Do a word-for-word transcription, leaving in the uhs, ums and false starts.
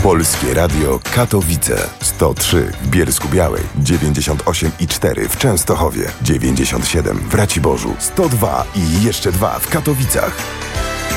Polskie Radio Katowice. sto trzy w Bielsku-Białej, dziewięćdziesiąt osiem i cztery w Częstochowie, dziewięćdziesiąt siedem w Raciborzu, sto dwa i jeszcze dwa w Katowicach.